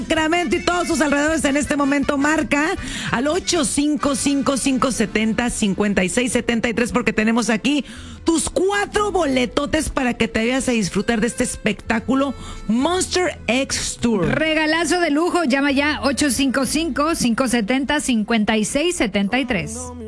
Sacramento y todos sus alrededores en este momento, marca al 855-570-5673 porque tenemos aquí tus 4 boletotes para que te vayas a disfrutar de este espectáculo Monster X Tour. Regalazo de lujo, llama ya 855-570-5673.